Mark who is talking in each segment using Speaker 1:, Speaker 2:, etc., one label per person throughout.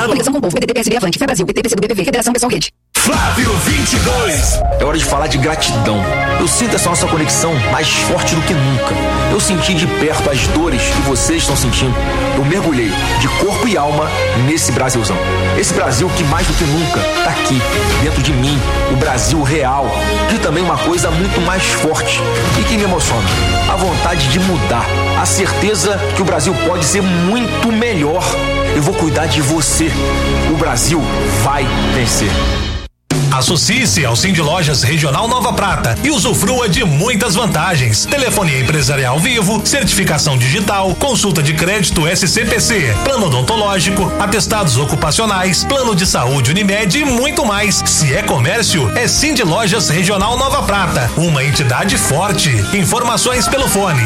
Speaker 1: Coligação com o Povo, PDT, PSB, Avante, Fé Brasil, PT, PCdoB, PV, Federação Pessoal Rede.
Speaker 2: Flávio 22.
Speaker 3: É hora de falar de gratidão. Eu sinto essa nossa conexão mais forte do que nunca. Eu senti de perto as dores que vocês estão sentindo. Eu mergulhei de corpo e alma nesse Brasilzão. Esse Brasil que mais do que nunca tá aqui, dentro de mim, o Brasil real. E também uma coisa muito mais forte e que me emociona: a vontade de mudar, a certeza que o Brasil pode ser muito melhor. Eu vou cuidar de você. O Brasil vai vencer.
Speaker 2: Associe-se ao Cindy Lojas Regional Nova Prata e usufrua de muitas vantagens. Telefonia empresarial vivo, certificação digital, consulta de crédito SCPC, plano odontológico, atestados ocupacionais, plano de saúde Unimed e muito mais. Se é comércio, é Cindy Lojas Regional Nova Prata, uma entidade forte. Informações pelo fone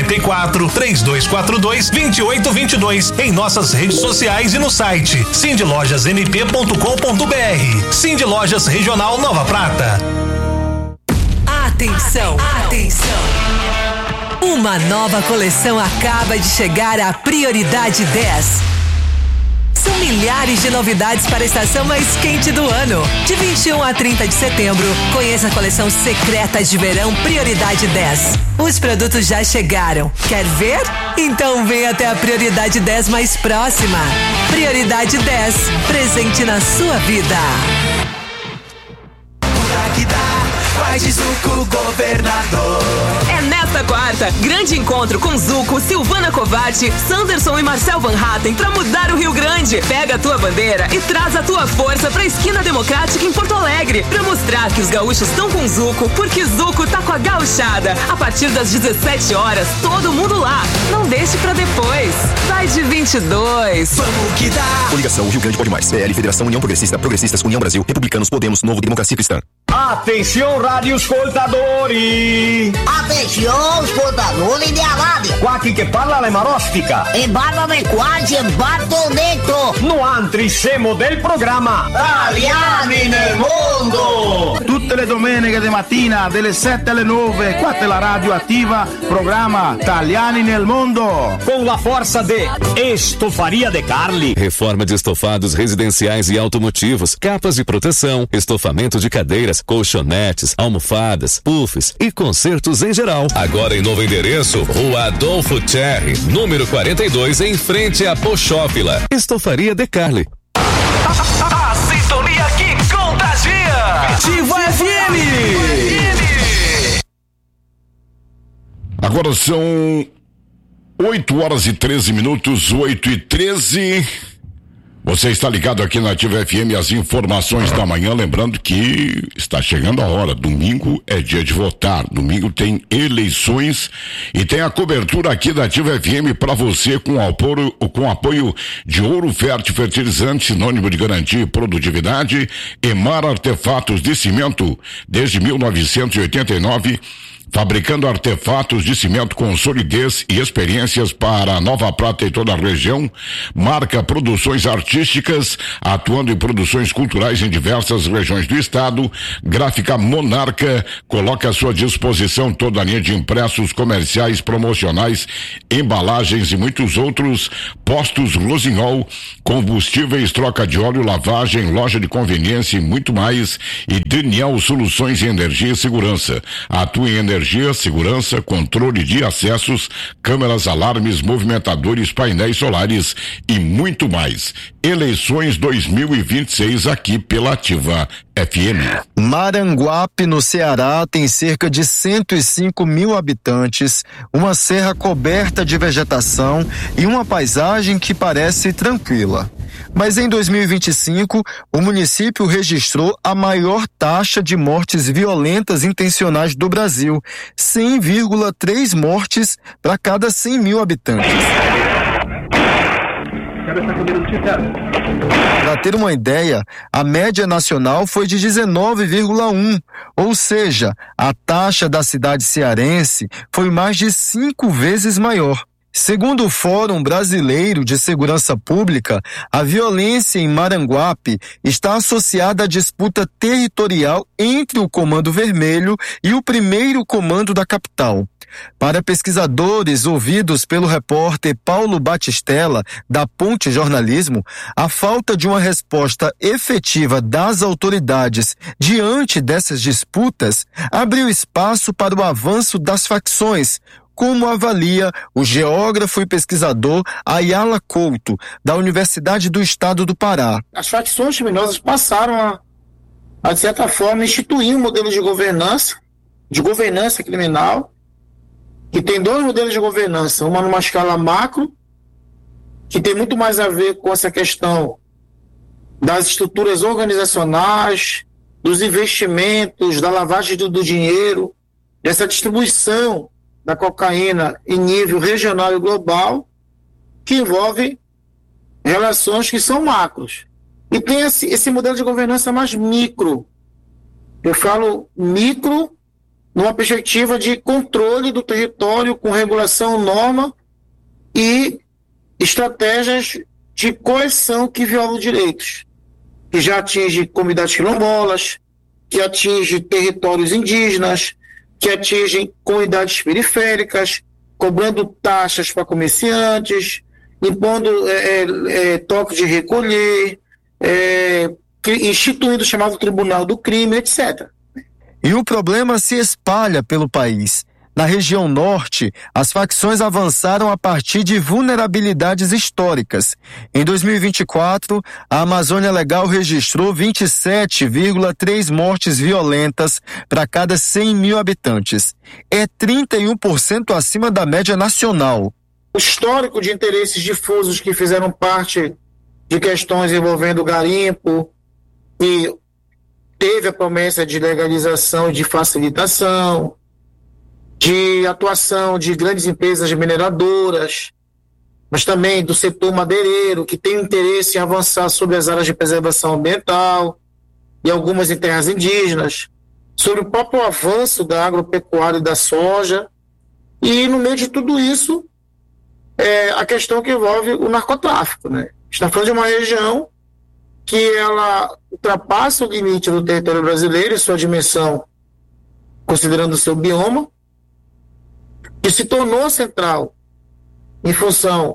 Speaker 2: 54-3242-2822 em nossas redes sociais e no site cindylojasmp.com.br. Cindy Lojas Regional Nova Prata.
Speaker 4: Atenção, atenção! Uma nova coleção acaba de chegar à Prioridade 10. São milhares de novidades para a estação mais quente do ano. De 21 a 30 de setembro, conheça a coleção secreta de verão Prioridade 10. Os produtos já chegaram. Quer ver? Então vem até a Prioridade 10 mais próxima. Prioridade 10, presente na sua vida.
Speaker 5: Vai de Zuco Governador.
Speaker 6: É nesta quarta, grande encontro com Zuco, Silvana Covatti, Sanderson e Marcel Van Hatten pra mudar o Rio Grande. Pega a tua bandeira e traz a tua força pra Esquina Democrática em Porto Alegre, pra mostrar que os gaúchos estão com Zuco, porque Zuco tá com a gauchada. A partir das 17 horas, todo mundo lá. Não deixe pra depois. Vai de 22.
Speaker 5: Vamos que dá.
Speaker 7: Coligação Rio Grande Pode Mais. PL, Federação União Progressista, Progressistas, União Brasil, Republicanos, Podemos, Novo Democracia Cristã.
Speaker 8: Atenção, radioascoltatori!
Speaker 9: Atenção, ascoltatori di Aladdin!
Speaker 8: Qua chi che parla le marostica!
Speaker 9: E barbame quasi e batto dentro!
Speaker 8: No antrissemo del programma
Speaker 9: Italiani nel mondo!
Speaker 10: Tutte le domeniche di mattina, dalle 7 alle 9, qua è la radio attiva, programma Italiani nel mondo!
Speaker 8: Com la forza de Estofaria de Carli.
Speaker 11: Reforma de estofados residenciais e automotivos, capas de proteção, estofamento de cadeiras, colchonetes, almofadas, puffs e consertos em geral. Agora em novo endereço, Rua Adolfo Cherry, número 42, em frente à Pochófila. Estofaria de Carli.
Speaker 2: A sintonia que contagia.
Speaker 5: Ativa FM.
Speaker 12: Agora são 8h13, 8h13. Você está ligado aqui na Ativa FM, as informações da manhã, lembrando que está chegando a hora, domingo é dia de votar, domingo tem eleições e tem a cobertura aqui da Ativa FM para você com apoio de Ouro Fértil Fertilizante, sinônimo de garantia e produtividade, Emar Artefatos de Cimento, desde 1989, fabricando artefatos de cimento com solidez e experiências para Nova Prata e toda a região. Marca Produções Artísticas, atuando em produções culturais em diversas regiões do estado. Gráfica Monarca, coloca à sua disposição toda a linha de impressos comerciais, promocionais, embalagens e muitos outros. Postos Rosinhol, combustíveis, troca de óleo, lavagem, loja de conveniência e muito mais. E Daniel Soluções em Energia e Segurança. Atua em energia, segurança, controle de acessos, câmeras, alarmes, movimentadores, painéis solares e muito mais. Eleições 2026 aqui pela Ativa FM.
Speaker 13: Maranguape, no Ceará, tem cerca de 105 mil habitantes, uma serra coberta de vegetação e uma paisagem que parece tranquila. Mas em 2025, o município registrou a maior taxa de mortes violentas intencionais do Brasil, 100,3 mortes para cada 100 mil habitantes. Para ter uma ideia, a média nacional foi de 19,1, ou seja, a taxa da cidade cearense foi mais de 5 vezes maior. Segundo o Fórum Brasileiro de Segurança Pública, a violência em Maranguape está associada à disputa territorial entre o Comando Vermelho e o 1º Comando da capital. Para pesquisadores ouvidos pelo repórter Paulo Batistella, da Ponte Jornalismo, a falta de uma resposta efetiva das autoridades diante dessas disputas abriu espaço para o avanço das facções, como avalia o geógrafo e pesquisador Ayala Couto, da Universidade do Estado do Pará.
Speaker 14: As facções criminosas passaram a, de certa forma, instituir um modelo de governança criminal, que tem dois modelos de governança, uma numa escala macro, que tem muito mais a ver com essa questão das estruturas organizacionais, dos investimentos, da lavagem do dinheiro, dessa distribuição da cocaína em nível regional e global, que envolve relações que são macros. E tem esse modelo de governança mais micro. Eu falo micro numa perspectiva de controle do território com regulação, norma e estratégias de coerção que violam direitos, que já atinge comunidades quilombolas, que atinge territórios indígenas, que atingem comunidades periféricas, cobrando taxas para comerciantes, impondo toque de recolher, instituindo o chamado Tribunal do Crime, etc.
Speaker 13: E o problema se espalha pelo país. Na região norte, as facções avançaram a partir de vulnerabilidades históricas. Em 2024, a Amazônia Legal registrou 27,3 mortes violentas para cada 100 mil habitantes. É 31% acima da média nacional.
Speaker 14: O histórico de interesses difusos que fizeram parte de questões envolvendo garimpo, e teve a promessa de legalização e de facilitação, de atuação de grandes empresas mineradoras, mas também do setor madeireiro, que tem interesse em avançar sobre as áreas de preservação ambiental e algumas em terras indígenas, sobre o próprio avanço da agropecuária e da soja, e no meio de tudo isso, a questão que envolve o narcotráfico, né? Está falando de uma região que ela ultrapassa o limite do território brasileiro, sua dimensão, considerando o seu bioma, que se tornou central em função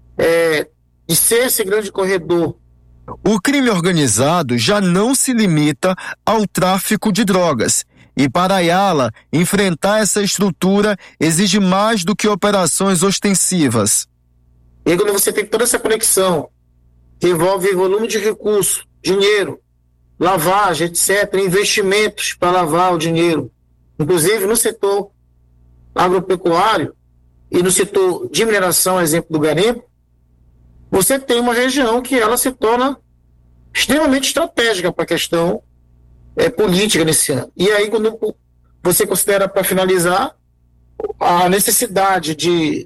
Speaker 14: de ser esse grande corredor.
Speaker 13: O crime organizado já não se limita ao tráfico de drogas. E para Ayala, enfrentar essa estrutura exige mais do que operações ostensivas.
Speaker 14: E quando você tem toda essa conexão, que envolve volume de recurso, dinheiro, lavagem, etc., investimentos para lavar o dinheiro, inclusive no setor agropecuário e no setor de mineração, exemplo do garimpo, você tem uma região que ela se torna extremamente estratégica para a questão política nesse ano. E aí, quando você considera, para finalizar, a necessidade de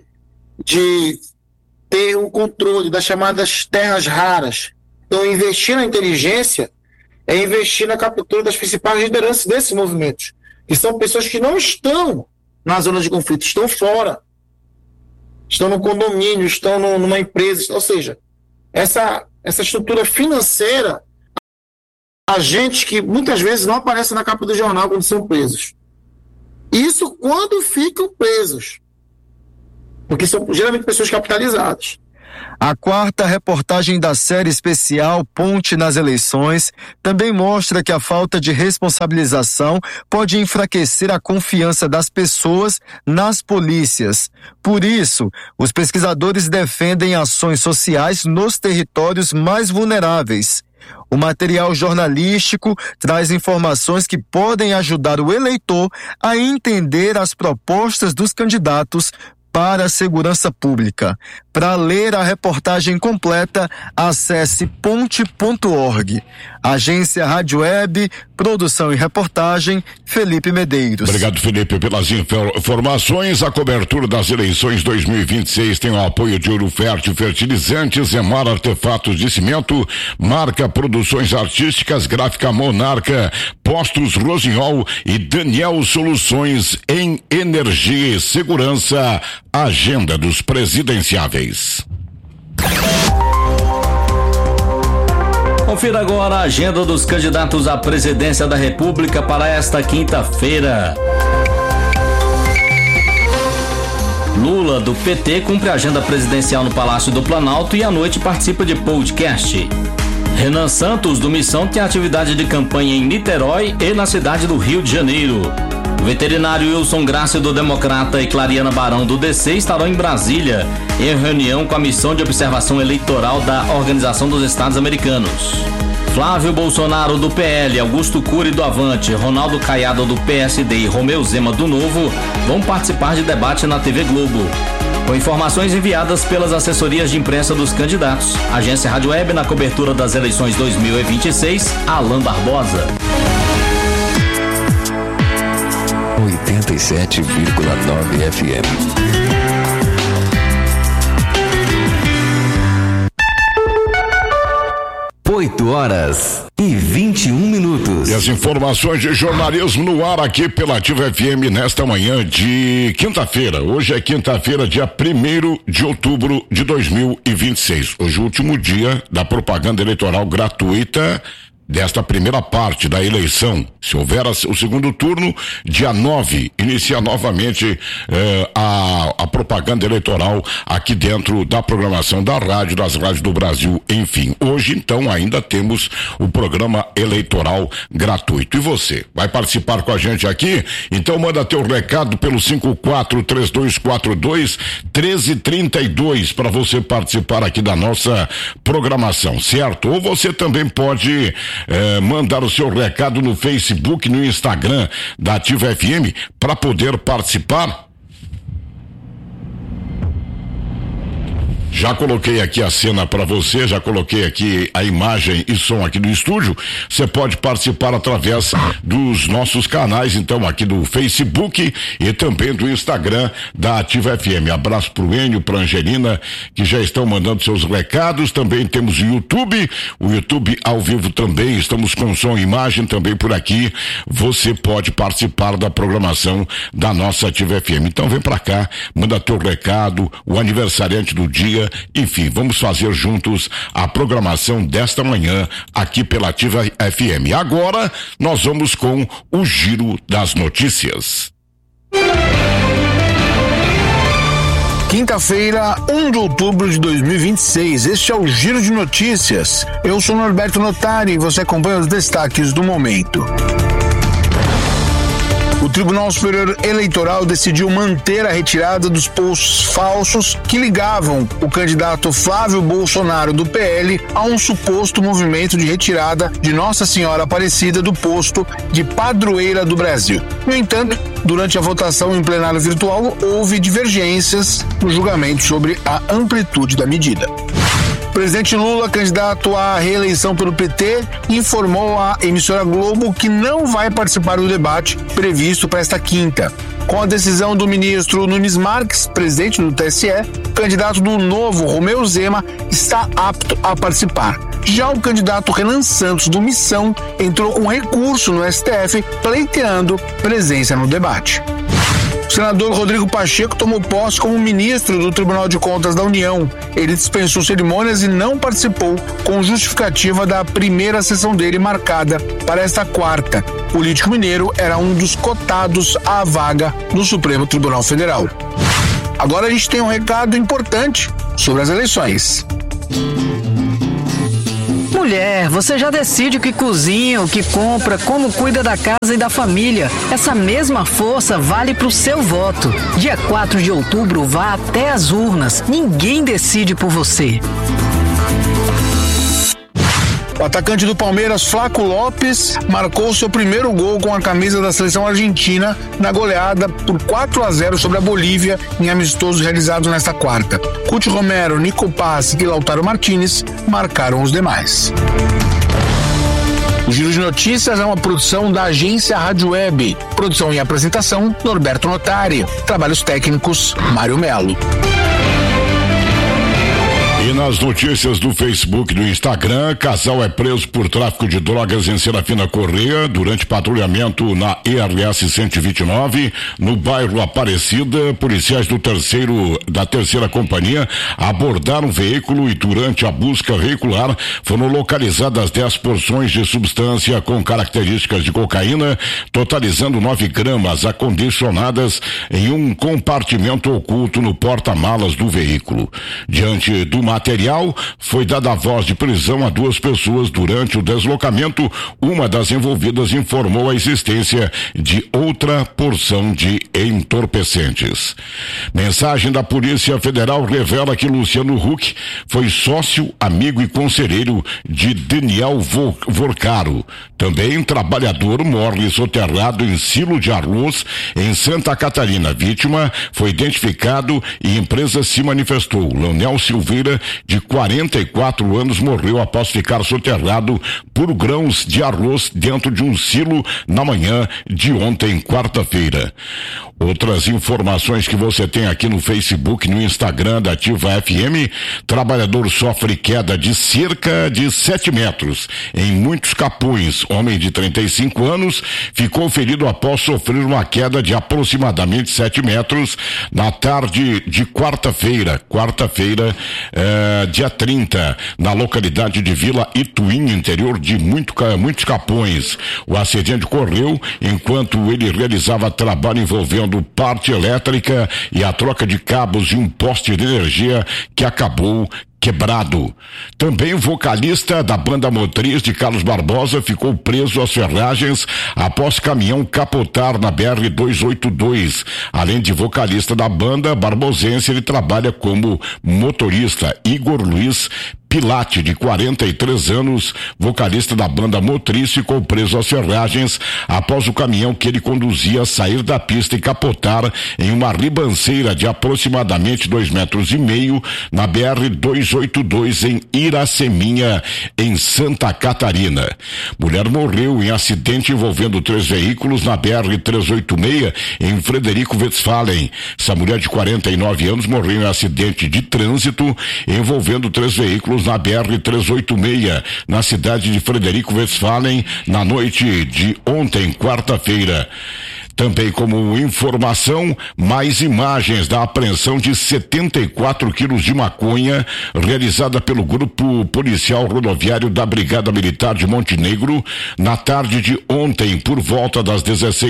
Speaker 14: ter um controle das chamadas terras raras. Então, investir na inteligência é investir na captura das principais lideranças desses movimentos, que são pessoas que não estão na zona de conflito, estão fora, estão no condomínio, estão numa empresa, ou seja, essa estrutura financeira, agentes que muitas vezes não aparecem na capa do jornal quando são presos. Isso quando ficam presos, porque são geralmente pessoas capitalizadas.
Speaker 13: A quarta reportagem da série especial Ponte nas Eleições também mostra que a falta de responsabilização pode enfraquecer a confiança das pessoas nas polícias. Por isso, os pesquisadores defendem ações sociais nos territórios mais vulneráveis. O material jornalístico traz informações que podem ajudar o eleitor a entender as propostas dos candidatos para a segurança pública. Para ler a reportagem completa, acesse ponte.org. Agência Rádio Web, produção e reportagem, Felipe Medeiros.
Speaker 12: Obrigado, Felipe, pelas informações. A cobertura das eleições 2026 tem o apoio de Ouro Fértil Fertilizantes, Zemar Artefatos de Cimento, Marca Produções Artísticas, Gráfica Monarca, Postos Rosinhol e Daniel Soluções em Energia e Segurança. Agenda dos presidenciáveis.
Speaker 15: Confira agora a agenda dos candidatos à presidência da República para esta quinta-feira. Lula, do PT, cumpre a agenda presidencial no Palácio do Planalto e à noite participa de podcast. Renan Santos, do Missão, tem atividade de campanha em Niterói e na cidade do Rio de Janeiro. O veterinário Wilson Graça, do Democrata, e Clariana Barão, do DC, estarão em Brasília, em reunião com a missão de observação eleitoral da Organização dos Estados Americanos. Flávio Bolsonaro, do PL, Augusto Cury, do Avante, Ronaldo Caiado, do PSD e Romeu Zema, do Novo, vão participar de debate na TV Globo. Com informações enviadas pelas assessorias de imprensa dos candidatos. Agência Rádio Web, na cobertura das eleições 2026, Alain Barbosa.
Speaker 16: 87,9 FM. Oito horas e 21 minutos.
Speaker 12: E as informações de jornalismo no ar aqui pela Ativa FM nesta manhã de quinta-feira. Hoje é quinta-feira, dia 1º de outubro de 2026. Hoje é o último dia da propaganda eleitoral gratuita desta primeira parte da eleição. Se houver o segundo turno, dia 9, inicia novamente a propaganda eleitoral aqui dentro da programação da rádio, das rádios do Brasil, enfim. Hoje, então, ainda temos o programa eleitoral gratuito. E você, vai participar com a gente aqui? Então manda teu recado pelo 543242-1332 para você participar aqui da nossa programação, certo? Ou você também pode mandar o seu recado no Facebook, no Instagram da Ativa FM para poder participar. Já coloquei aqui a cena para você, já coloquei aqui a imagem e som aqui do estúdio. Você pode participar através dos nossos canais, então, aqui do Facebook e também do Instagram da Ativa FM. Abraço pro Enio, pra Angelina, que já estão mandando seus recados. Também temos o YouTube ao vivo também. Estamos com som e imagem também por aqui. Você pode participar da programação da nossa Ativa FM. Então vem pra cá, manda teu recado, o aniversariante do dia. Enfim, vamos fazer juntos a programação desta manhã aqui pela Ativa FM. Agora nós vamos com o Giro das Notícias.
Speaker 17: Quinta-feira, 1 de outubro de 2026. Este é o Giro de Notícias. Eu sou Norberto Notari e você acompanha os destaques do momento. O Tribunal Superior Eleitoral decidiu manter a retirada dos posts falsos que ligavam o candidato Flávio Bolsonaro, do PL, a um suposto movimento de retirada de Nossa Senhora Aparecida do posto de padroeira do Brasil. No entanto, durante a votação em plenário virtual, houve divergências no julgamento sobre a amplitude da medida. O presidente Lula, candidato à reeleição pelo PT, informou à emissora Globo que não vai participar do debate previsto para esta quinta. Com a decisão do ministro Nunes Marques, presidente do TSE, o candidato do Novo, Romeu Zema, está apto a participar. Já o candidato Renan Santos, do Missão, entrou com recurso no STF pleiteando presença no debate. O senador Rodrigo Pacheco tomou posse como ministro do Tribunal de Contas da União. Ele dispensou cerimônias e não participou, com justificativa da primeira sessão dele marcada para esta quarta. O político mineiro era um dos cotados à vaga no Supremo Tribunal Federal. Agora a gente tem um recado importante sobre as eleições.
Speaker 1: Mulher, você já decide o que cozinha, o que compra, como cuida da casa e da família. Essa mesma força vale para o seu voto. Dia 4 de outubro, vá até as urnas. Ninguém decide por você.
Speaker 17: O atacante do Palmeiras, Flaco Lopes, marcou seu primeiro gol com a camisa da seleção argentina na goleada por 4-0 sobre a Bolívia em amistoso realizado nesta quarta. Cuti Romero, Nico Paz e Lautaro Martinez marcaram os demais. O Giro de Notícias é uma produção da agência Rádio Web. Produção e apresentação, Norberto Notari. Trabalhos técnicos, Mário Melo.
Speaker 12: E nas notícias do Facebook e do Instagram, casal é preso por tráfico de drogas em Serafina Correia durante patrulhamento na ERS 129, no bairro Aparecida. Policiais da terceira companhia abordaram o veículo e durante a busca veicular foram localizadas 10 porções de substância com características de cocaína, totalizando 9 gramas acondicionadas em um compartimento oculto no porta-malas do veículo. Diante do material, foi dada a voz de prisão a 2 pessoas. Durante o deslocamento, uma das envolvidas informou a existência de outra porção de entorpecentes. Mensagem da Polícia Federal revela que Luciano Huck foi sócio, amigo e conselheiro de Daniel Vorcaro. Também trabalhador morre soterrado em silo de arroz em Santa Catarina. Vítima foi identificado e empresa se manifestou. Leonel Silveira, de 44 anos, morreu após ficar soterrado por grãos de arroz dentro de um silo na manhã de ontem, quarta-feira. Outras informações que você tem aqui no Facebook, no Instagram da Ativa FM: trabalhador sofre queda de cerca de 7 metros em Muitos Capões. Homem de 35 anos ficou ferido após sofrer uma queda de aproximadamente 7 metros na tarde de quarta-feira, dia 30, na localidade de Vila Ituim, interior de Muitos Capões. O acidente ocorreu enquanto ele realizava trabalho envolvendo parte elétrica e a troca de cabos de um poste de energia que acabou quebrado. Também o vocalista da banda motriz de Carlos Barbosa ficou preso às ferragens após caminhão capotar na BR-282. Além de vocalista da banda barbosense, ele trabalha como motorista. Igor Luiz Pilate, de 43 anos, vocalista da banda motriz, ficou preso às ferragens após o caminhão que ele conduzia sair da pista e capotar em uma ribanceira de aproximadamente 2,5 metros na BR-282 em Iraceminha, em Santa Catarina. Mulher morreu em acidente envolvendo 3 veículos na BR-386 em Frederico Westphalen. Essa mulher de 49 anos morreu em acidente de trânsito envolvendo 3 veículos na BR-386, na cidade de Frederico Westphalen, na noite de ontem, quarta-feira. Também como informação, mais imagens da apreensão de 74 quilos de maconha realizada pelo Grupo Policial Rodoviário da Brigada Militar de Montenegro na tarde de ontem, por volta das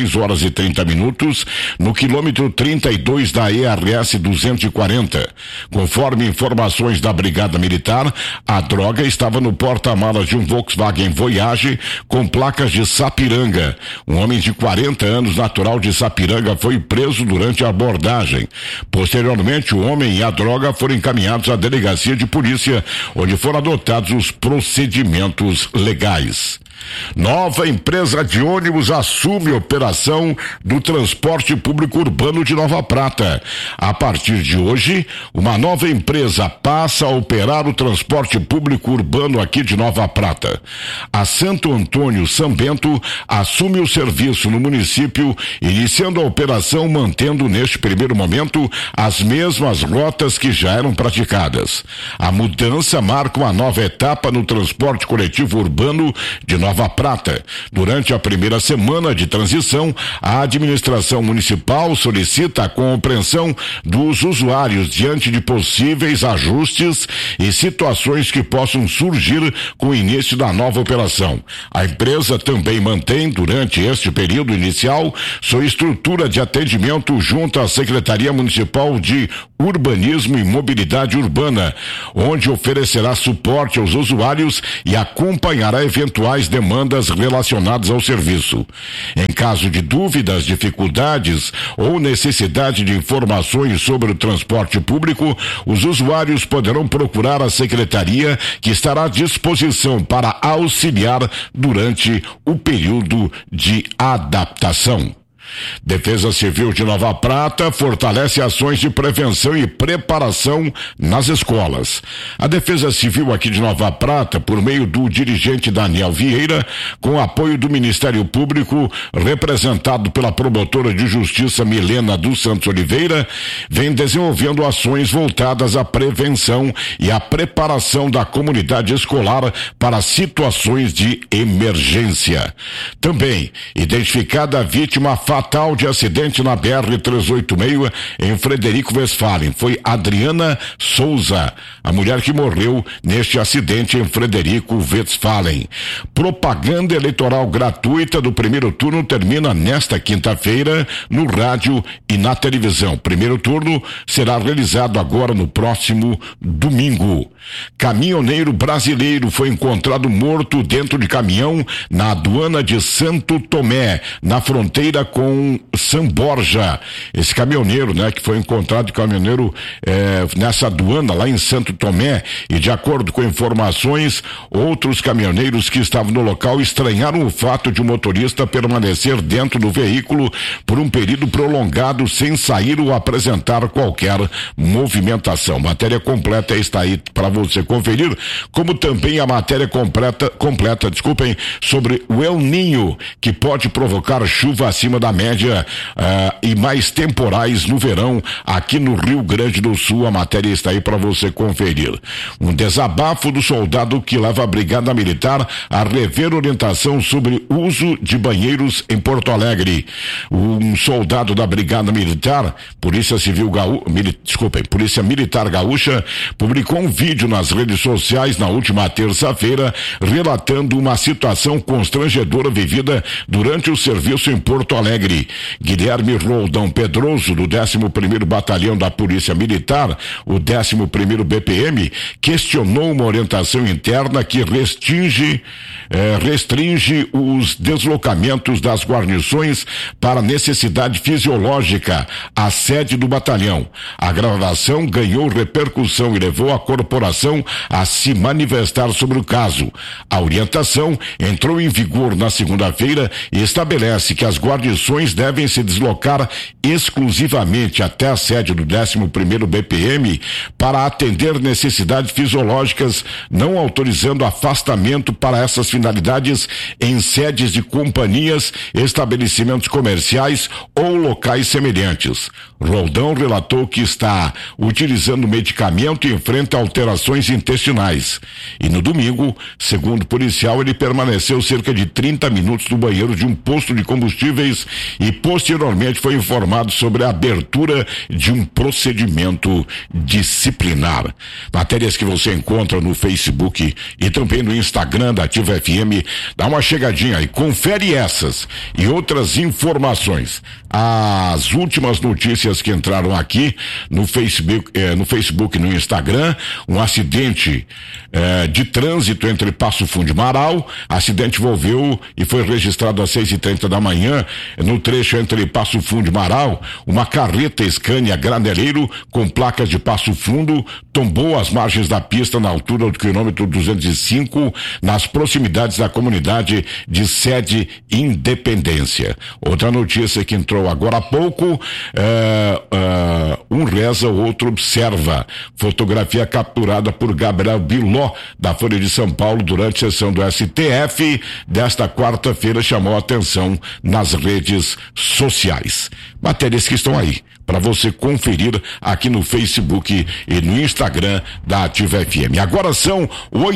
Speaker 12: 16h30, no quilômetro 32 da ERS 240. Conforme informações da Brigada Militar, a droga estava no porta-malas de um Volkswagen Voyage com placas de Sapiranga. Um homem de 40 anos, natural de Sapiranga, foi preso durante a abordagem. Posteriormente, o homem e a droga foram encaminhados à delegacia de polícia, onde foram adotados os procedimentos legais. Nova empresa de ônibus assume a operação do transporte público urbano de Nova Prata. A partir de hoje, uma nova empresa passa a operar o transporte público urbano aqui de Nova Prata. A Santo Antônio São Bento assume o serviço no município, iniciando a operação mantendo neste primeiro momento as mesmas rotas que já eram praticadas. A mudança marca uma nova etapa no transporte coletivo urbano de Nova Prata. Durante a primeira semana de transição, a administração municipal solicita a compreensão dos usuários diante de possíveis ajustes e situações que possam surgir com o início da nova operação. A empresa também mantém, durante este período inicial, sua estrutura de atendimento junto à Secretaria Municipal de Urbanismo e Mobilidade Urbana, onde oferecerá suporte aos usuários e acompanhará eventuais demandas relacionadas ao serviço. Em caso de dúvidas, dificuldades ou necessidade de informações sobre o transporte público, os usuários poderão procurar a secretaria, que estará à disposição para auxiliar durante o período de adaptação. Defesa Civil de Nova Prata fortalece ações de prevenção e preparação nas escolas. A Defesa Civil aqui de Nova Prata, por meio do dirigente Daniel Vieira, com apoio do Ministério Público, representado pela promotora de justiça Milena dos Santos Oliveira, vem desenvolvendo ações voltadas à prevenção e à preparação da comunidade escolar para situações de emergência. Também identificada a vítima fatal de acidente na BR-386 em Frederico Westphalen. Foi Adriana Souza, a mulher que morreu neste acidente em Frederico Westphalen. Propaganda eleitoral gratuita do primeiro turno termina nesta quinta-feira no rádio e na televisão. Primeiro turno será realizado agora no próximo domingo. Caminhoneiro brasileiro foi encontrado morto dentro de caminhão na aduana de Santo Tomé, na fronteira com São Borja. Esse caminhoneiro, que foi encontrado nessa aduana lá em Santo Tomé, e de acordo com informações, outros caminhoneiros que estavam no local estranharam o fato de o motorista permanecer dentro do veículo por um período prolongado sem sair ou apresentar qualquer movimentação. Matéria completa está aí para você conferir, como também a matéria completa, sobre o El Niño, que pode provocar chuva acima da média e mais temporais no verão aqui no Rio Grande do Sul. A matéria está aí para você conferir. Um desabafo do soldado que leva a Brigada Militar a rever orientação sobre uso de banheiros em Porto Alegre. Um soldado da Brigada Militar, Polícia Militar Gaúcha, publicou um vídeo nas redes sociais na última terça-feira relatando uma situação constrangedora vivida durante o serviço em Porto Alegre. Guilherme Roldão Pedroso, do 11º Batalhão da Polícia Militar, o 11º BPM, questionou uma orientação interna que restringe os deslocamentos das guarnições para necessidade fisiológica à sede do batalhão. A gravação ganhou repercussão e levou a corporação a se manifestar sobre o caso. A orientação entrou em vigor na segunda-feira e estabelece que as guarnições devem se deslocar exclusivamente até a sede do 11º BPM para atender necessidades fisiológicas, não autorizando afastamento para essas finalidades em sedes de companhias, estabelecimentos comerciais ou locais semelhantes. Roldão relatou que está utilizando medicamento e enfrenta alterações intestinais. E no domingo, segundo o policial, ele permaneceu cerca de 30 minutos no banheiro de um posto de combustíveis e posteriormente foi informado sobre a abertura de um procedimento disciplinar. Matérias que você encontra no Facebook e também no Instagram da Ativa FM. Dá uma chegadinha e confere essas e outras informações. As últimas notícias que entraram aqui no Facebook e no Instagram: um acidente de trânsito entre Passo Fundo e Marau. Acidente envolveu e foi registrado às 6h30 da manhã no trecho entre Passo Fundo e Marau. Uma carreta Scania graneleiro com placas de Passo Fundo tombou às margens da pista na altura do quilômetro 205, nas proximidades da comunidade de Sede Independência. Outra notícia que entrou agora há pouco: um reza, o outro observa. Fotografia capturada por Gabriel Biló, da Folha de São Paulo, durante a sessão do STF desta quarta-feira, chamou a atenção nas redes sociais. Matérias que estão aí para você conferir aqui no Facebook e no Instagram da Ativa FM. Agora são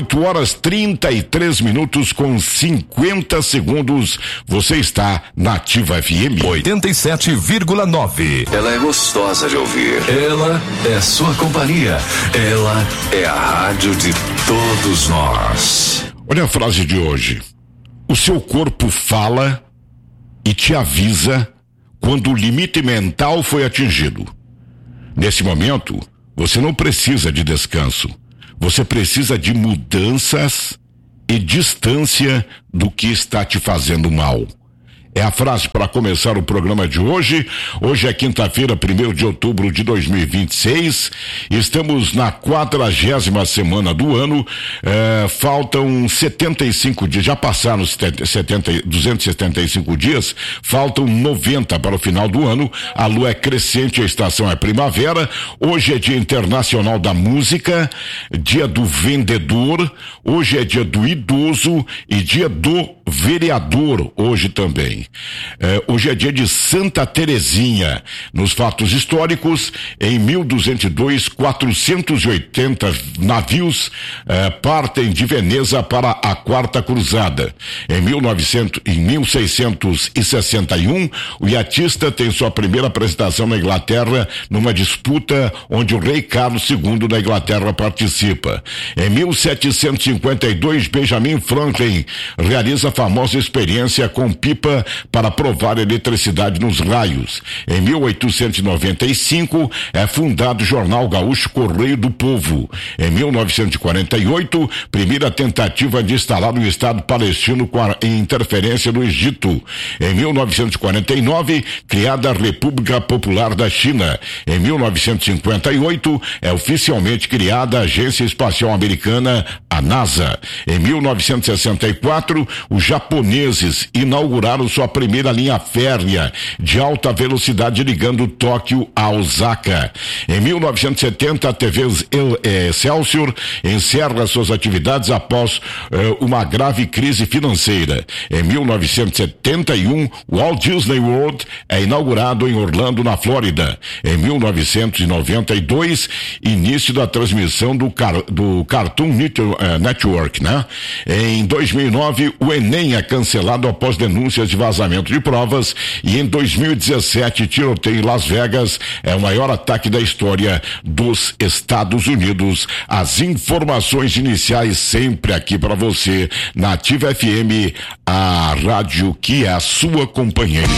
Speaker 12: 8h33 com 50 segundos. Você está na Ativa FM
Speaker 16: 87,9. Ela é gostosa de ouvir. Ela é sua companhia. Ela é a rádio de todos nós.
Speaker 12: Olha a frase de hoje: o seu corpo fala e te avisa quando o limite mental foi atingido. Nesse momento, você não precisa de descanso. Você precisa de mudanças e distância do que está te fazendo mal. É a frase para começar o programa de hoje. Hoje é quinta-feira, 1º de outubro de 2026. Estamos na 40ª semana do ano. Faltam 75 dias, já passaram 275 dias, faltam 90 para o final do ano. A lua é crescente, a estação é primavera. Hoje é Dia Internacional da Música, Dia do Vendedor, hoje é Dia do Idoso e Dia do Vereador, hoje também. Hoje é dia de Santa Terezinha. Nos fatos históricos, em 1202, 480 navios partem de Veneza para a Quarta Cruzada. Em 1661, o iatista tem sua primeira apresentação na Inglaterra, numa disputa onde o rei Carlos II da Inglaterra participa. Em 1752, Benjamin Franklin realiza a famosa experiência com pipa para provar eletricidade nos raios. Em 1895, é fundado o jornal gaúcho Correio do Povo. Em 1948, primeira tentativa de instalar um Estado palestino com a interferência do Egito. Em 1949, criada a República Popular da China. Em 1958, é oficialmente criada a Agência Espacial Americana, a NASA. Em 1964, os japoneses inauguraram sua primeira linha férrea de alta velocidade ligando Tóquio a Osaka. Em 1970, a TV Excelsior encerra suas atividades após uma grave crise financeira. Em 1971, o Walt Disney World é inaugurado em Orlando, na Flórida. Em 1992, início da transmissão do Cartoon Network, né? Em 2009, o Enem é cancelado após denúncias de vazamento de provas, e em 2017, tiroteio em Las Vegas é o maior ataque da história dos Estados Unidos. As informações iniciais sempre aqui para você na Ativa FM, a rádio que é a sua companheira.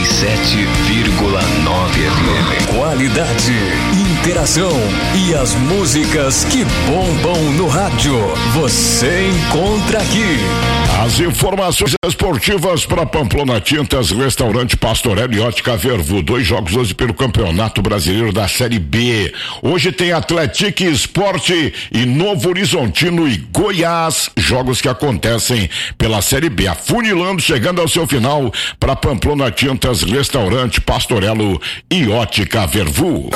Speaker 16: 87,9 FM.
Speaker 18: Qualidade, interação e as músicas que bombam no rádio. Você encontra aqui.
Speaker 12: As informações esportivas para Pamplona Tintas, Restaurante Pastorello e Ótica Vervu. 2 jogos hoje pelo Campeonato Brasileiro da Série B. Hoje tem Atlético Esporte e Novo Horizontino e Goiás. Jogos que acontecem pela Série B. Afunilando, chegando ao seu final para Pamplona Tintas, Restaurante Pastorello e Ótica Vervu.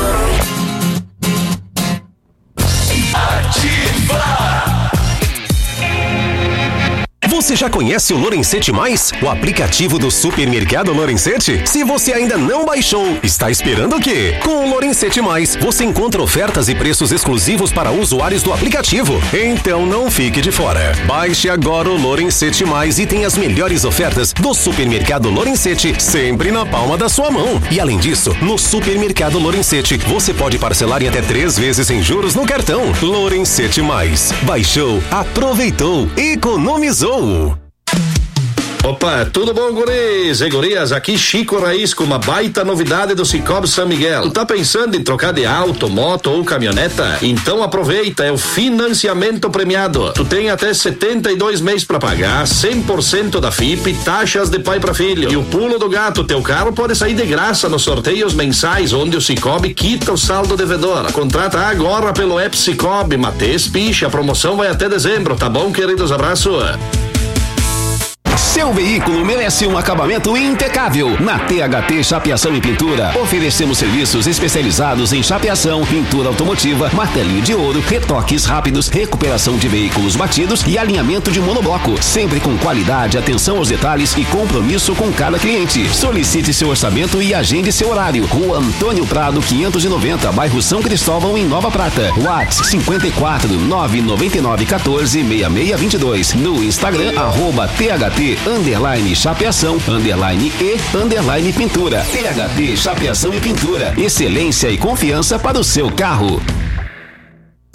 Speaker 19: Você já conhece o Lorenzetti Mais? O aplicativo do Supermercado Lorenzetti? Se você ainda não baixou, está esperando o quê? Com o Lorenzetti Mais, você encontra ofertas e preços exclusivos para usuários do aplicativo. Então não fique de fora. Baixe agora o Lorenzetti Mais e tenha as melhores ofertas do Supermercado Lorenzetti sempre na palma da sua mão. E além disso, no Supermercado Lorenzetti, você pode parcelar em até 3 vezes sem juros no cartão. Lorenzetti Mais. Baixou, aproveitou, economizou.
Speaker 20: Opa, tudo bom, guris e gurias? Aqui Chico Raiz com uma baita novidade do Cicobi São Miguel. Tu tá pensando em trocar de auto, moto ou caminhoneta? Então aproveita, é o financiamento premiado. Tu tem até 72 meses pra pagar, 100% da FIP, taxas de pai pra filho. E o pulo do gato, teu carro pode sair de graça nos sorteios mensais, onde o Cicobi quita o saldo devedor. Contrata agora pelo app Cicobi, Matheus Picha, a promoção vai até dezembro, tá bom, queridos? Abraço.
Speaker 19: Seu veículo merece um acabamento impecável. Na THT Chapeação e Pintura, oferecemos serviços especializados em chapeação, pintura automotiva, martelinho de ouro, retoques rápidos, recuperação de veículos batidos e alinhamento de monobloco. Sempre com qualidade, atenção aos detalhes e compromisso com cada cliente. Solicite seu orçamento e agende seu horário. Rua Antônio Prado, 590, bairro São Cristóvão, em Nova Prata. WhatsApp 54 999 14 6622. No Instagram, @THT_chapeação _e_ pintura. THT Chapeação e Pintura. Excelência e confiança para o seu carro.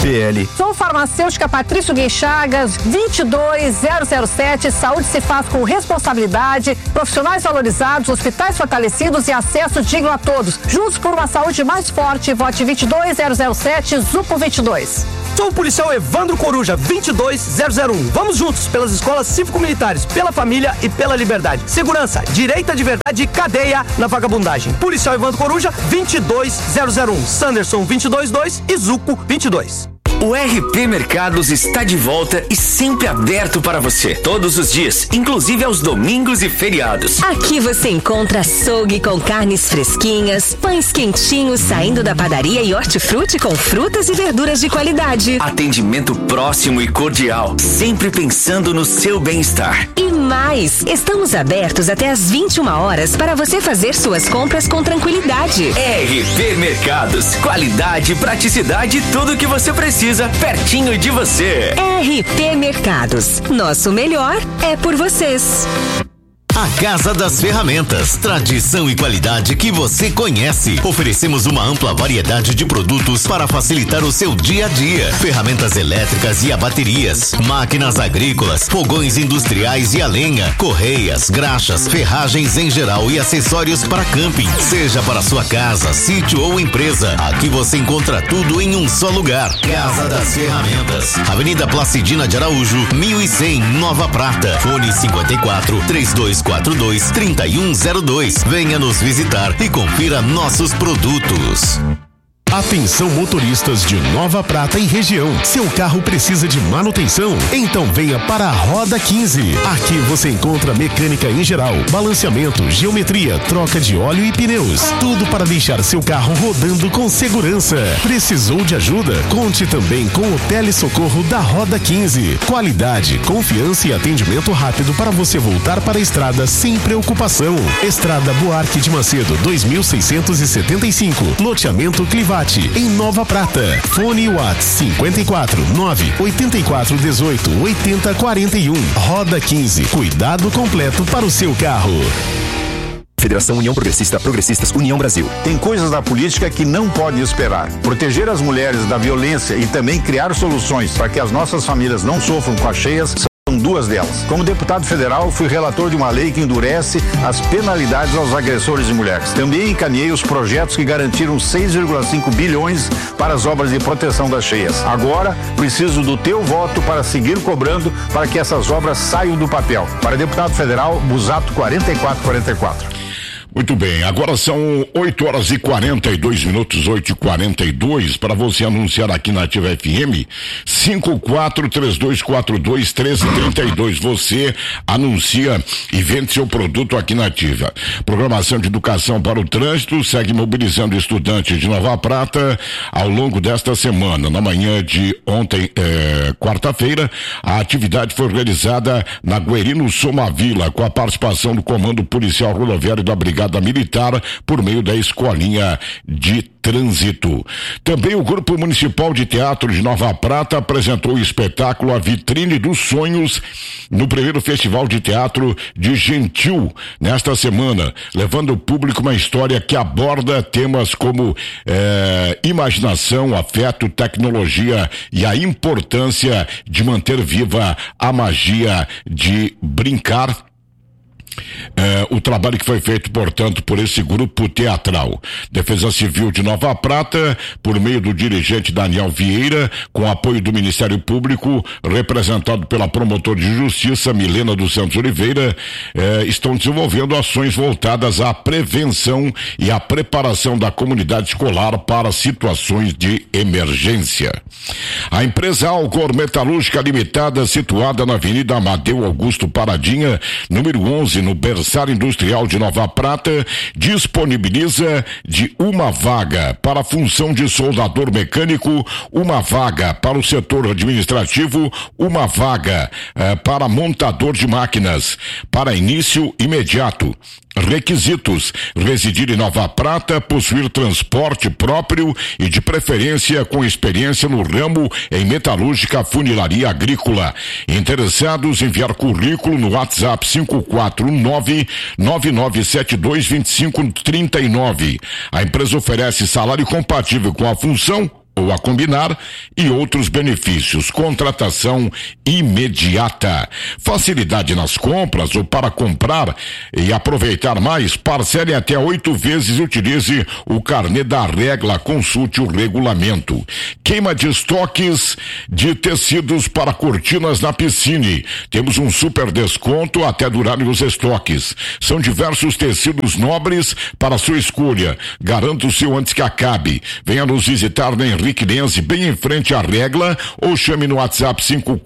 Speaker 21: PL.
Speaker 22: Sou farmacêutica Patrício Guinchagas, 22007. Saúde se faz com responsabilidade, profissionais valorizados, hospitais fortalecidos e acesso digno a todos. Juntos por uma saúde mais forte, vote 22007, Zupo 22.
Speaker 21: Sou o policial Evandro Coruja, 22001. Vamos juntos pelas escolas cívico-militares, pela família e pela liberdade. Segurança, direita de verdade e cadeia na vagabundagem. Policial Evandro Coruja, 22001. Sanderson, 222 e Zuco, 22.
Speaker 23: O RP Mercados está de volta e sempre aberto para você, todos os dias, inclusive aos domingos e feriados.
Speaker 4: Aqui você encontra açougue com carnes fresquinhas, pães quentinhos saindo da padaria e hortifruti com frutas e verduras de qualidade.
Speaker 23: Atendimento próximo e cordial, sempre pensando no seu bem-estar.
Speaker 4: E mais, estamos abertos até às 21 horas para você fazer suas compras com tranquilidade.
Speaker 23: RP Mercados, qualidade, praticidade, tudo o que você precisa pertinho de você.
Speaker 4: RP Mercados, nosso melhor é por vocês.
Speaker 24: A Casa das Ferramentas, tradição e qualidade que você conhece. Oferecemos uma ampla variedade de produtos para facilitar o seu dia a dia. Ferramentas elétricas e a baterias, máquinas agrícolas, fogões industriais e a lenha, correias, graxas, ferragens em geral e acessórios para camping. Seja para sua casa, sítio ou empresa, aqui você encontra tudo em um só lugar. Casa das Ferramentas, Avenida Placidina de Araújo, 1100, Nova Prata. Fone 54-3242-3102. Venha nos visitar e confira nossos produtos.
Speaker 25: Atenção motoristas de Nova Prata e região. Seu carro precisa de manutenção? Então venha para a Roda 15. Aqui você encontra mecânica em geral, balanceamento, geometria, troca de óleo e pneus. Tudo para deixar seu carro rodando com segurança. Precisou de ajuda? Conte também com o Telesocorro da Roda 15. Qualidade, confiança e atendimento rápido para você voltar para a estrada sem preocupação. Estrada Buarque de Macedo, 2675. Loteamento Clivate, em Nova Prata. Fone Whats 54 984 18 80 41. Roda 15. Cuidado completo para o seu carro.
Speaker 7: Federação União Progressista, Progressistas União Brasil.
Speaker 26: Tem coisas da política que não podem esperar. Proteger as mulheres da violência e também criar soluções para que as nossas famílias não sofram com as cheias são duas delas. Como deputado federal, fui relator de uma lei que endurece as penalidades aos agressores de mulheres. Também encaminhei os projetos que garantiram 6,5 bilhões para as obras de proteção das cheias. Agora, preciso do teu voto para seguir cobrando para que essas obras saiam do papel. Para deputado federal, Busato 4444.
Speaker 12: Muito bem, agora são 8h42, 8h42, para você anunciar aqui na Ativa FM, 5432421332. Você anuncia e vende seu produto aqui na Ativa. Programação de educação para o trânsito segue mobilizando estudantes de Nova Prata ao longo desta semana. Na manhã de ontem, quarta-feira, a atividade foi organizada na Guerino Somavila, com a participação do Comando Policial Rodoviário da Brigada Militar por meio da Escolinha de Trânsito. Também o Grupo Municipal de Teatro de Nova Prata apresentou o espetáculo A Vitrine dos Sonhos no primeiro Festival de Teatro de Gentil nesta semana, levando ao público uma história que aborda temas como imaginação, afeto, tecnologia e a importância de manter viva a magia de brincar. O trabalho que foi feito, portanto, por esse grupo teatral. Defesa Civil de Nova Prata, por meio do dirigente Daniel Vieira, com apoio do Ministério Público, representado pela promotora de justiça Milena dos Santos Oliveira, estão desenvolvendo ações voltadas à prevenção e à preparação da comunidade escolar para situações de emergência. A empresa Alcor Metalúrgica Limitada, situada na Avenida Amadeu Augusto Paradinha, número 11, no Berçário Industrial de Nova Prata, disponibiliza de uma vaga para a função de soldador mecânico, uma vaga para o setor administrativo, uma vaga para montador de máquinas, para início imediato. Requisitos: residir em Nova Prata, possuir transporte próprio e de preferência com experiência no ramo em metalúrgica, funilaria agrícola. Interessados, enviar currículo no WhatsApp 549-9972-2539. A empresa oferece salário compatível com a função ou a combinar e outros benefícios. Contratação imediata. Facilidade nas compras ou para comprar e aproveitar mais, parcele até 8 vezes e utilize o carnê da Regla. Consulte o regulamento. Queima de estoques de tecidos para cortinas na Piscine. Temos um super desconto até durarem os estoques. São diversos tecidos nobres para sua escolha. Garanta o seu antes que acabe. Venha nos visitar na Henrique Lenze, bem em frente à Regla, ou chame no WhatsApp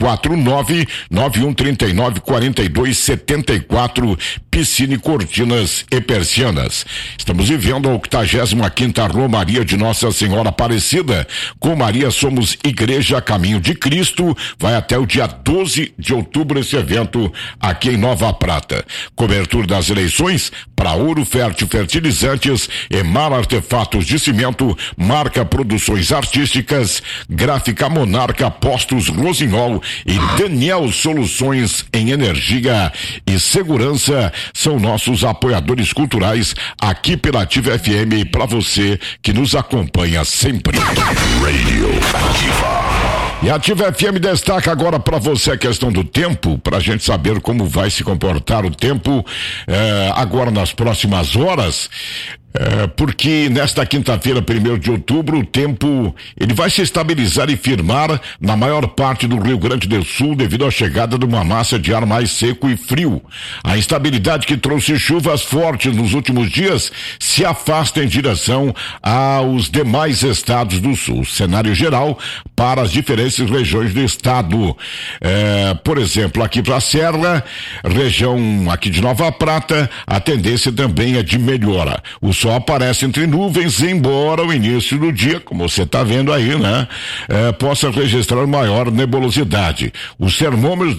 Speaker 12: 549-9139-4274. Piscine, cortinas e persianas. Estamos vivendo a 85ª Romaria de Nossa Senhora Aparecida. Com Maria somos Igreja Caminho de Cristo. Vai até o dia 12 de outubro esse evento aqui em Nova Prata. Cobertura das eleições para Ouro Fértil Fertilizantes, Emar Artefatos de Cimento, Marca Produções Artísticas, Gráfica Monarca, Postos Rosinol e Daniel Soluções em Energia e Segurança são nossos apoiadores culturais aqui pela Ativa FM, para você que nos acompanha sempre. Radio Ativa. E a Ativa FM destaca agora para você a questão do tempo, para a gente saber como vai se comportar o tempo agora nas próximas horas. Porque nesta quinta-feira, 1º de outubro, o tempo ele vai se estabilizar e firmar na maior parte do Rio Grande do Sul devido à chegada de uma massa de ar mais seco e frio. A instabilidade que trouxe chuvas fortes nos últimos dias se afasta em direção aos demais estados do sul. Cenário geral para as diferentes regiões do estado. Por exemplo, aqui para a Serra, região aqui de Nova Prata, a tendência também é de melhora. O sol aparece entre nuvens, embora o início do dia, como você está vendo aí, né? Possa registrar maior nebulosidade. Os termômetros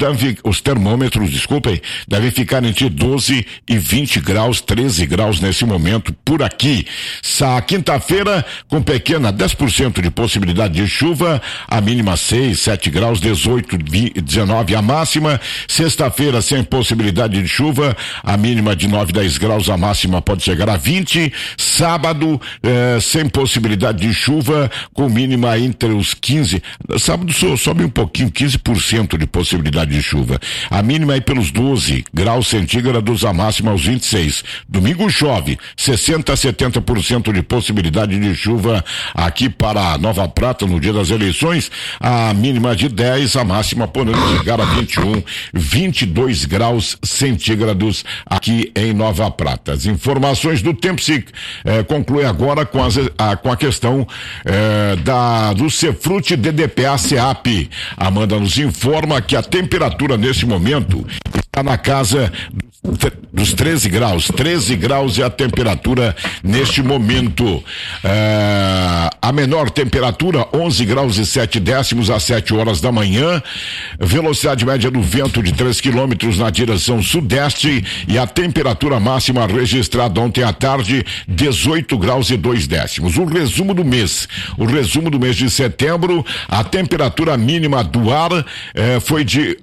Speaker 12: devem ficar entre 12 e 20 graus, 13 graus nesse momento por aqui. Quinta-feira, com pequena 10% de possibilidade de chuva, a mínima 6, 7 graus, 18, 19 a máxima. Sexta-feira, sem possibilidade de chuva, a mínima de 9, 10 graus, a máxima pode chegar a 20. Sábado, sem possibilidade de chuva, com mínima entre os 15. Sábado sobe um pouquinho, 15% de possibilidade de chuva. A mínima é pelos 12 graus centígrados, a máxima aos 26. Domingo chove, 60 a 70% de possibilidade de chuva aqui para Nova Prata no dia das eleições. A mínima de 10, a máxima podendo chegar a 21, 22 graus centígrados aqui em Nova Prata. As informações do tempo se conclui agora com a questão do Cefrute DDPA SEAP. Amanda nos informa que a temperatura nesse momento está na casa dos 13 graus. 13 graus é a temperatura neste momento. A menor temperatura 11 graus e 7 décimos às 7 horas da manhã. Velocidade média do vento de 3 quilômetros na direção sudeste, e a temperatura máxima registrada ontem à tarde 18 graus e 2 décimos. O resumo do mês de setembro, a temperatura mínima do ar foi de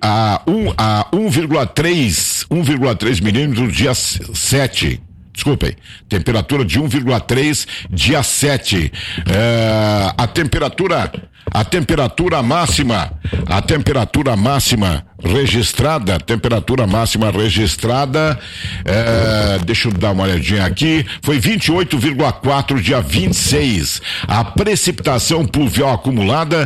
Speaker 12: 1,3 milímetros dia 7. Desculpem, temperatura de 1,3 dia 7. A temperatura máxima registrada, deixa eu dar uma olhadinha aqui, foi 28,4 dia 26. A precipitação pluvial acumulada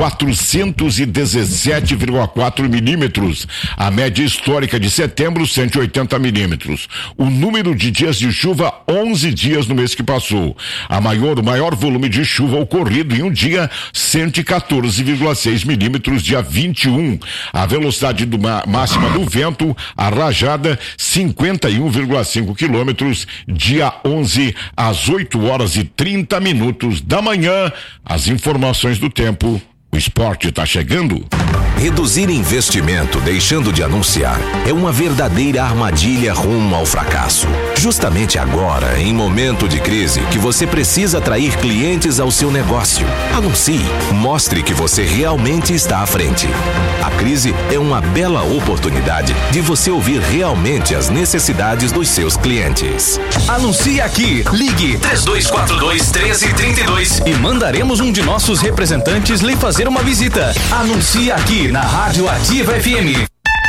Speaker 12: 417,4 milímetros. A média histórica de setembro 180 milímetros. O número de dias de chuva 11 dias no mês que passou. O maior volume de chuva ocorrido em um dia 114,6 milímetros dia 21. A velocidade máxima do vento, a rajada 51,5 quilômetros, dia 11 às 8 horas e 30 minutos da manhã. As informações do tempo, o esporte está chegando.
Speaker 3: Reduzir investimento deixando de anunciar é uma verdadeira armadilha rumo ao fracasso. Justamente agora, em momento de crise, que você precisa atrair clientes ao seu negócio. Anuncie, mostre que você realmente está à frente. A crise é uma bela oportunidade de você ouvir realmente as necessidades dos seus clientes.
Speaker 6: Anuncie aqui. Ligue 3242-1332 e mandaremos um de nossos representantes lhe fazer uma visita. Anuncie aqui na Rádio Ativa FM.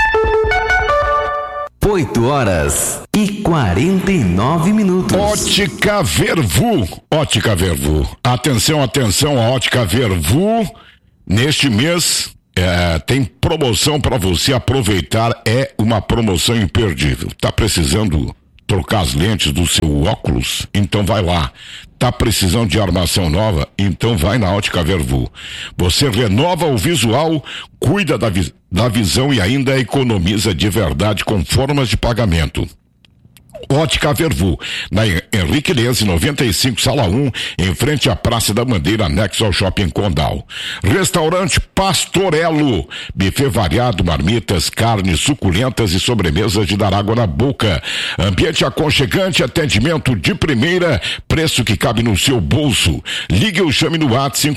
Speaker 12: 8h49. Ótica Vervu. Ótica Vervu. Atenção, atenção, a Ótica Vervu. Neste mês tem promoção para você aproveitar. É uma promoção imperdível. Tá precisando trocar as lentes do seu óculos? Então vai lá. Tá precisando de armação nova? Então vai na Ótica Vervu. Você renova o visual, cuida da visão e ainda economiza de verdade com formas de pagamento. Ótica Vervu, na Henrique Lenze 95, sala 1, em frente à Praça da Bandeira, anexo ao Shopping Condal. Restaurante Pastorello, buffet variado, marmitas, carnes suculentas e sobremesas de dar água na boca. Ambiente aconchegante, atendimento de primeira, preço que cabe no seu bolso. Ligue ou chame no WhatsApp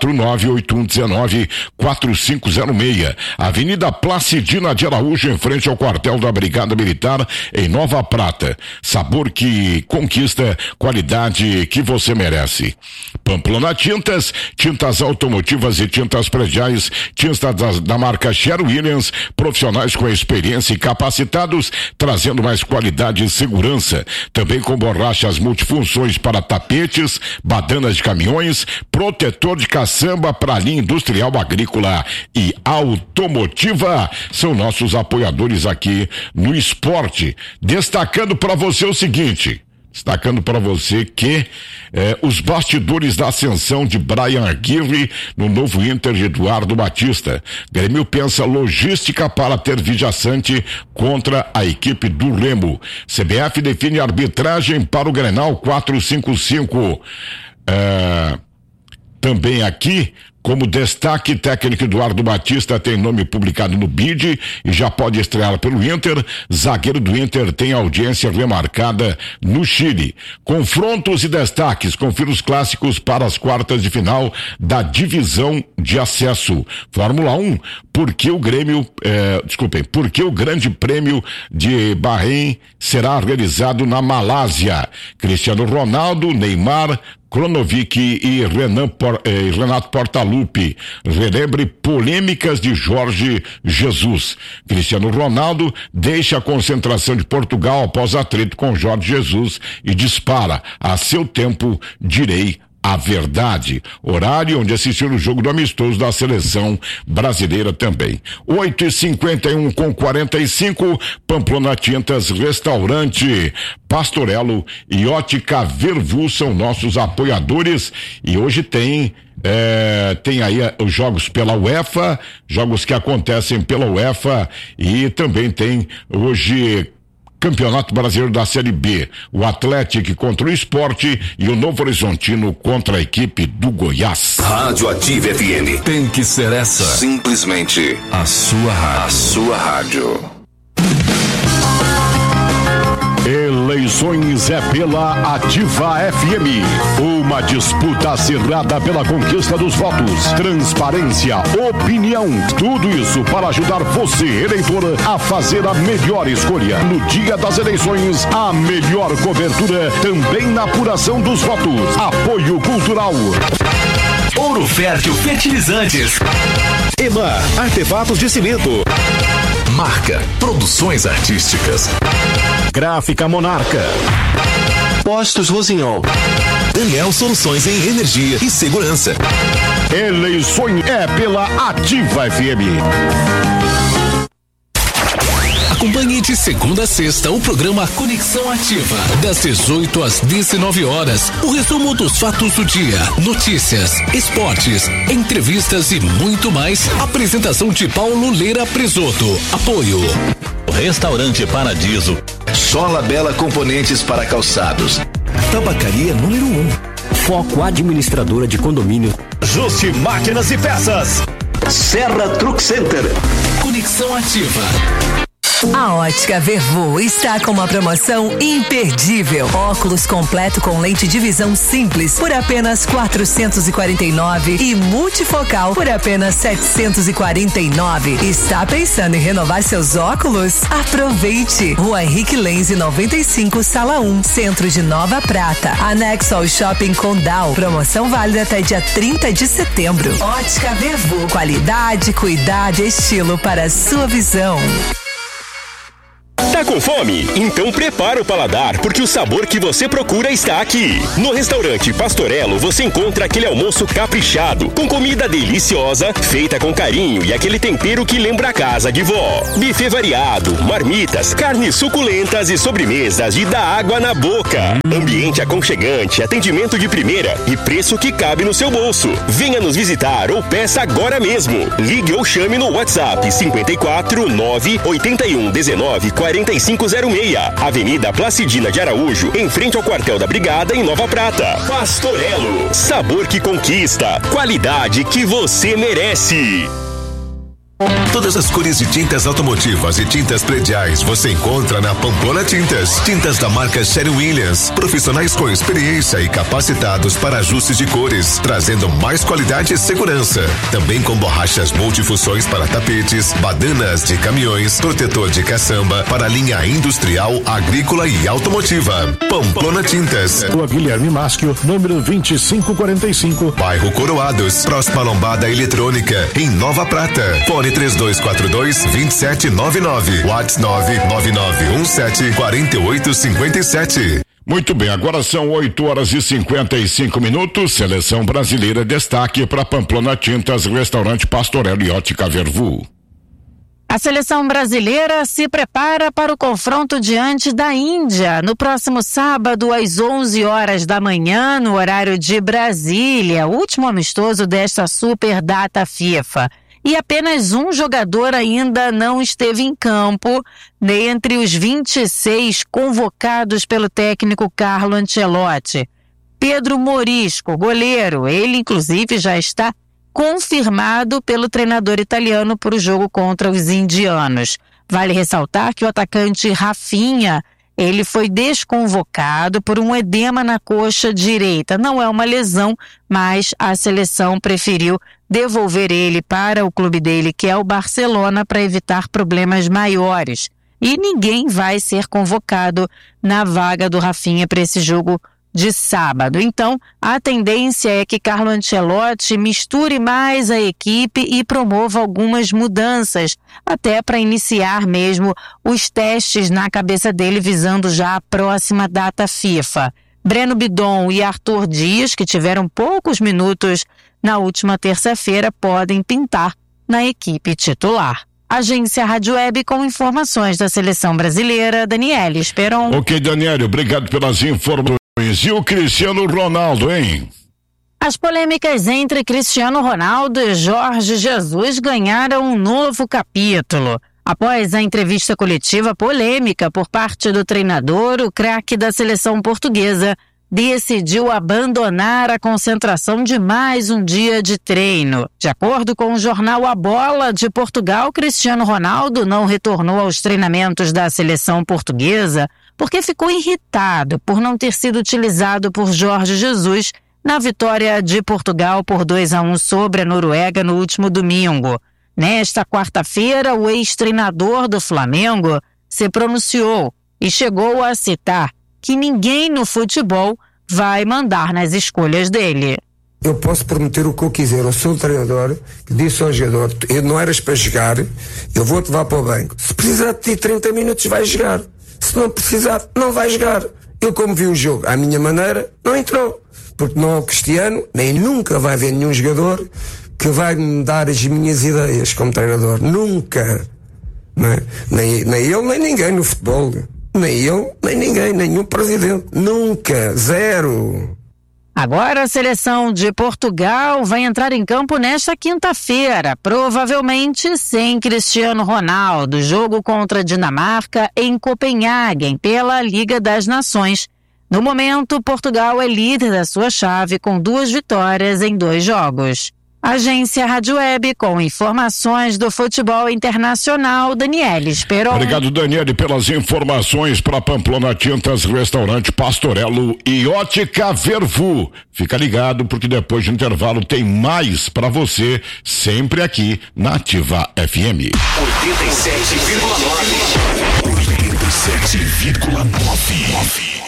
Speaker 12: 549-8119-4506. Avenida Placidina de Araújo, em frente ao quartel da Brigada Militar, em Nova Prata. Sabor que conquista, qualidade que você merece. Pamplona Tintas, tintas automotivas e tintas prediais, tintas da marca Sherwin-Williams, profissionais com experiência e capacitados, trazendo mais qualidade e segurança. Também com borrachas multifunções para tapetes, badanas de caminhões, protetor de caçamba para linha industrial, agrícola e automotiva. São nossos apoiadores aqui no esporte. Destacando para você o seguinte, que os bastidores da ascensão de Brian Aguirre no novo Inter de Eduardo Batista. Grêmio pensa logística para ter Vijaçante contra a equipe do Remo. CBF define arbitragem para o Grenal 455. Também aqui, como destaque, técnico Eduardo Batista tem nome publicado no BID e já pode estrear pelo Inter. Zagueiro do Inter tem audiência remarcada no Chile. Confrontos e destaques, confira os clássicos para as quartas de final da divisão de acesso. Fórmula 1, porque o Grande Prêmio de Bahrein será realizado na Malásia. Cristiano Ronaldo, Neymar, Kronovic e Renato Portaluppi. Relembre polêmicas de Jorge Jesus. Cristiano Ronaldo deixa a concentração de Portugal após atrito com Jorge Jesus e dispara: a seu tempo direi a verdade. Horário onde assistir o jogo do amistoso da seleção brasileira também. 8h51 com 45, Pamplona Tintas, Restaurante Pastorello e Ótica Vervu são nossos apoiadores. E hoje tem aí os jogos pela UEFA, jogos que acontecem pela UEFA, e também tem hoje Campeonato Brasileiro da Série B, o Atlético contra o Sport e o Novo Horizontino contra a equipe do Goiás.
Speaker 16: Rádio Ativa FM. Tem que ser essa. Simplesmente a sua rádio. A sua rádio.
Speaker 12: Eleições é pela Ativa FM. Uma disputa acirrada pela conquista dos votos. Transparência, opinião. Tudo isso para ajudar você, eleitor, a fazer a melhor escolha. No dia das eleições, a melhor cobertura também na apuração dos votos. Apoio Cultural.
Speaker 6: Ouro Fértil Fertilizantes.
Speaker 24: EMA, artefatos de cimento.
Speaker 6: Marca, produções artísticas.
Speaker 24: Gráfica Monarca.
Speaker 6: Postos Rosinhol.
Speaker 24: Daniel Soluções em Energia e Segurança.
Speaker 12: Eleições é pela Ativa FM.
Speaker 6: Acompanhe de segunda a sexta o programa Conexão Ativa, das 18 às 19 horas. O resumo dos fatos do dia, notícias, esportes, entrevistas e muito mais. Apresentação de Paulo Leira Presoto. Apoio Restaurante Paradiso.
Speaker 16: Sola Bela Componentes para Calçados.
Speaker 24: Tabacaria número 1.
Speaker 8: Foco Administradora de Condomínio.
Speaker 6: Justi Máquinas e Peças.
Speaker 2: Serra Truck Center.
Speaker 6: Conexão Ativa.
Speaker 4: A Ótica Vervô está com uma promoção imperdível. Óculos completo com lente de visão simples por apenas R$449 e multifocal por apenas R$749. Está pensando em renovar seus óculos? Aproveite! Rua Henrique Lenze 95, Sala 1, Centro de Nova Prata, anexo ao Shopping Condal. Promoção válida até dia 30 de setembro. Ótica Vervô, qualidade, cuidado e estilo para a sua visão.
Speaker 5: Tá com fome? Então prepara o paladar, porque o sabor que você procura está aqui. No restaurante Pastorello você encontra aquele almoço caprichado, com comida deliciosa, feita com carinho e aquele tempero que lembra a casa de vó. Buffet variado, marmitas, carnes suculentas e sobremesas de dar água na boca. Ambiente aconchegante, atendimento de primeira e preço que cabe no seu bolso. Venha nos visitar ou peça agora mesmo. Ligue ou chame no WhatsApp 54 981 19 4506, Avenida Placidina de Araújo, em frente ao quartel da Brigada, em Nova Prata. Pastorello, sabor que conquista, qualidade que você merece.
Speaker 3: Todas as cores de tintas automotivas e tintas prediais você encontra na Pamplona Tintas. Tintas da marca Sherwin-Williams. Profissionais com experiência e capacitados para ajustes de cores, trazendo mais qualidade e segurança. Também com borrachas multifunções para tapetes, badanas de caminhões, protetor de caçamba para a linha industrial, agrícola e automotiva. Pamplona Tintas.
Speaker 25: Rua Guilherme Maschio, número 2545.
Speaker 3: Bairro Coroados. Próxima lombada eletrônica, em Nova Prata. Fone 3242-2799. WhatsApp 999174857.
Speaker 12: Muito bem, agora são 8h55. Seleção brasileira, destaque para Pamplona Tintas, Restaurante Pastorello e Ótica Vervô.
Speaker 8: A seleção brasileira se prepara para o confronto diante da Índia no próximo sábado às 11 horas da manhã, no horário de Brasília, o último amistoso desta super data FIFA. E apenas um jogador ainda não esteve em campo, dentre os 26 convocados pelo técnico Carlo Ancelotti. Pedro Morisco, goleiro, ele inclusive já está confirmado pelo treinador italiano para o jogo contra os indianos. Vale ressaltar que o atacante Rafinha, ele foi desconvocado por um edema na coxa direita. Não é uma lesão, mas a seleção preferiu devolver ele para o clube dele, que é o Barcelona, para evitar problemas maiores. E ninguém vai ser convocado na vaga do Rafinha para esse jogo de sábado. Então, a tendência é que Carlo Ancelotti misture mais a equipe e promova algumas mudanças, até para iniciar mesmo os testes na cabeça dele, visando já a próxima data FIFA. Breno Bidon e Arthur Dias, que tiveram poucos minutos na última terça-feira, podem pintar na equipe titular. Agência Rádio Web com informações da seleção brasileira, Daniele Esperon.
Speaker 12: Ok, Daniele, obrigado pelas informações. E o Cristiano Ronaldo, hein?
Speaker 8: As polêmicas entre Cristiano Ronaldo e Jorge Jesus ganharam um novo capítulo. Após a entrevista coletiva polêmica por parte do treinador, o craque da seleção portuguesa decidiu abandonar a concentração de mais um dia de treino. De acordo com o jornal A Bola de Portugal, Cristiano Ronaldo não retornou aos treinamentos da seleção portuguesa porque ficou irritado por não ter sido utilizado por Jorge Jesus na vitória de Portugal por 2-1 sobre a Noruega no último domingo. Nesta quarta-feira, o ex-treinador do Flamengo se pronunciou e chegou a citar que ninguém no futebol vai mandar nas escolhas dele.
Speaker 9: Eu posso prometer o que eu quiser. Eu sou o treinador que disse ao jogador: não eras para jogar, eu vou-te levar para o banco. Se precisar de ti 30 minutos, vai jogar. Se não precisar, não vai jogar. Eu, como vi o jogo à minha maneira, não entrou. Porque não é o Cristiano, nem nunca vai haver nenhum jogador que vai me dar as minhas ideias como treinador. Nunca. Não é? Nem ele, nem ninguém no futebol. Nem ele, nem ninguém, nenhum presidente. Nunca. Zero.
Speaker 8: Agora a seleção de Portugal vai entrar em campo nesta quinta-feira, provavelmente sem Cristiano Ronaldo. Jogo contra a Dinamarca em Copenhague, pela Liga das Nações. No momento, Portugal é líder da sua chave com 2 vitórias em 2 jogos. Agência Rádio Web, com informações do futebol internacional, Daniele Esperon.
Speaker 12: Obrigado, Daniele, pelas informações. Para Pamplona Tintas, Restaurante Pastorello e Ótica Vervu. Fica ligado, porque depois do intervalo tem mais para você, sempre aqui na Ativa FM.
Speaker 2: 87,9.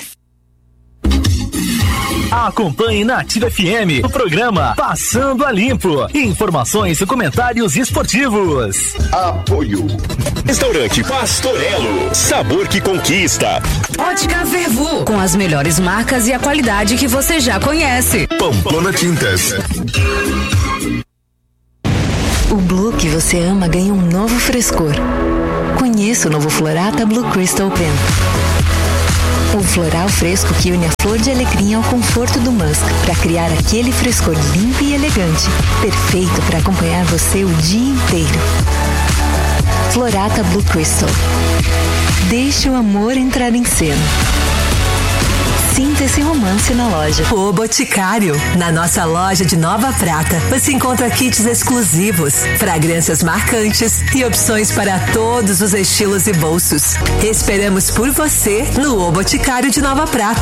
Speaker 2: Acompanhe na Ativa FM o programa Passando a Limpo. Informações e comentários esportivos.
Speaker 5: Apoio. Restaurante Pastorello. Sabor que conquista.
Speaker 10: Ótica Vervu. Com as melhores marcas e a qualidade que você já conhece.
Speaker 16: Pamplona Tintas.
Speaker 11: O Blue que você ama ganha um novo frescor. Conheça o novo Florata Blue Crystal Pen. O floral fresco que une a flor de alecrim ao conforto do musk para criar aquele frescor limpo e elegante, perfeito para acompanhar você o dia inteiro. Florata Blue Crystal. Deixe o amor entrar em cena. Sinta esse romance na loja.
Speaker 4: O Boticário. Na nossa loja de Nova Prata, você encontra kits exclusivos, fragrâncias marcantes e opções para todos os estilos e bolsos. Esperamos por você no O Boticário de Nova Prata.